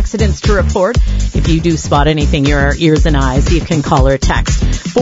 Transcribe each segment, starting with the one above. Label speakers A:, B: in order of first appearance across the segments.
A: accidents to report. If you do spot anything in your ears and eyes, you can call or text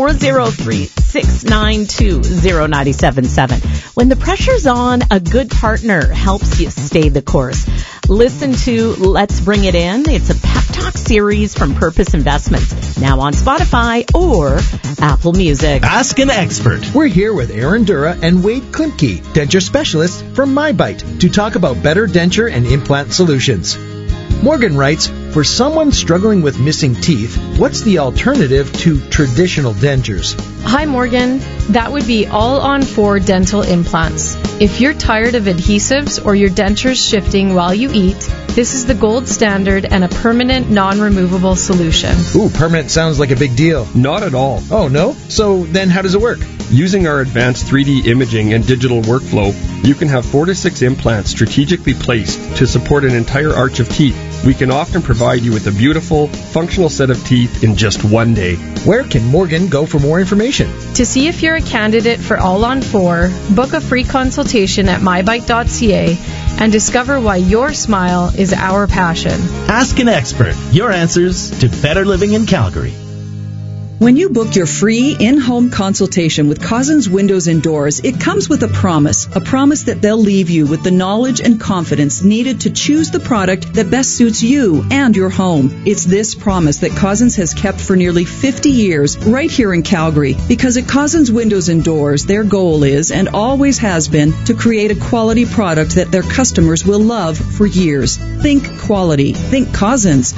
A: 403-692-0977. When the pressure's on, a good partner helps you stay the course. Listen to Let's Bring It In. It's a pep talk series from Purpose Investments, now on Spotify or Apple Music.
B: Ask an expert.
C: We're here with Aaron Dura and Wade Klimke, denture specialists from MyBite, to talk about better denture and implant solutions. Morgan writes, for someone struggling with missing teeth, what's the alternative to traditional dentures?
D: Hi, Morgan. That would be All-on-4 dental implants. If you're tired of adhesives or your dentures shifting while you eat, this is the gold standard and a permanent, non-removable solution.
C: Ooh, permanent sounds like a big deal.
E: Not at all.
C: Oh, no? So then how does it work?
E: Using our advanced 3D imaging and digital workflow, you can have 4 to 6 implants strategically placed to support an entire arch of teeth. We can often provide you with a beautiful, functional set of teeth in just one day.
C: Where can Morgan go for more information?
D: To see if you're a candidate for All-on-4, book a free consultation at mybite.ca and discover why your smile is our passion.
B: Ask an expert. Your answers to better living in Calgary.
F: When you book your free in-home consultation with Cousins Windows and Doors, it comes with a promise that they'll leave you with the knowledge and confidence needed to choose the product that best suits you and your home. It's this promise that Cousins has kept for nearly 50 years right here in Calgary, because at Cousins Windows and Doors, their goal is and always has been to create a quality product that their customers will love for years. Think quality. Think Cousins.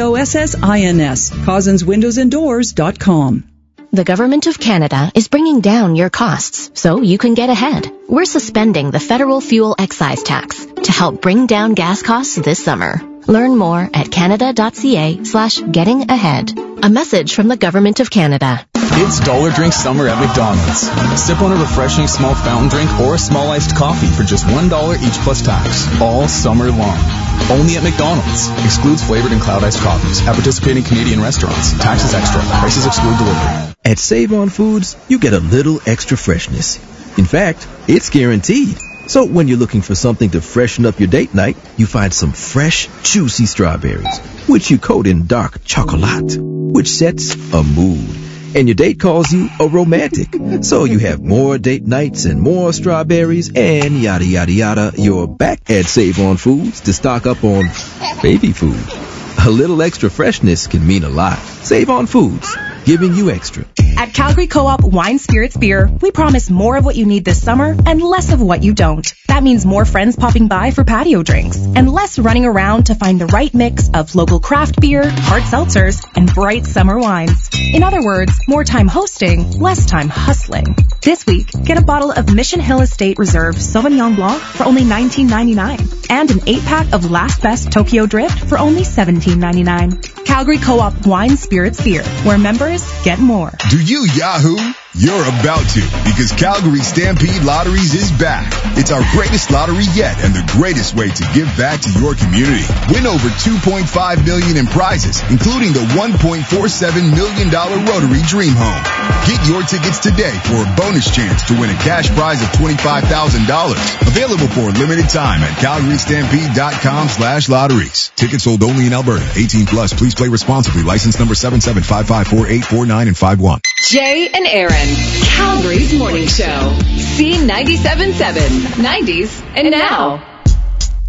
F: COSSINS. CousinsWindowsandDoors.com.
G: The Government of Canada is bringing down your costs so you can get ahead. We're suspending the federal fuel excise tax to help bring down gas costs this summer. Learn more at canada.ca/gettingahead. A message from the Government of Canada.
H: It's Dollar Drink Summer at McDonald's. Sip on a refreshing small fountain drink or a small iced coffee for just $1 each plus tax, all summer long. Only at McDonald's. Excludes flavored and cloud iced coffees at participating Canadian restaurants. Taxes extra. Prices exclude delivery.
I: At Save On Foods, you get a little extra freshness. In fact, it's guaranteed. So when you're looking for something to freshen up your date night, you find some fresh, juicy strawberries, which you coat in dark chocolate, which sets a mood. And your date calls you a romantic. So you have more date nights and more strawberries and yada yada yada. You're back at Save On Foods to stock up on baby food. A little extra freshness can mean a lot. Save On Foods, giving you extra.
J: At Calgary Co-op Wine Spirits Beer, we promise more of what you need this summer and less of what you don't. That means more friends popping by for patio drinks and less running around to find the right mix of local craft beer, hard seltzers, and bright summer wines. In other words, more time hosting, less time hustling. This week, get a bottle of Mission Hill Estate Reserve Sauvignon Blanc for only $19.99 and an 8-pack of Last Best Tokyo Drift for only $17.99. Calgary Co-op Wine Spirits Beer, where members get more.
K: Do you Yahoo? You're about to, because Calgary Stampede Lotteries is back. It's our greatest lottery yet and the greatest way to give back to your community. Win over $2.5 million in prizes, including the $1.47 million Rotary Dream Home. Get your tickets today for a bonus chance to win a cash prize of $25,000. Available for a limited time at calgarystampede.com/lotteries. Tickets sold only in Alberta. 18 plus. Please play responsibly. License number 77554849 and 51.
L: Jay and Aaron, Calgary's morning show. C97.7, 90s and now.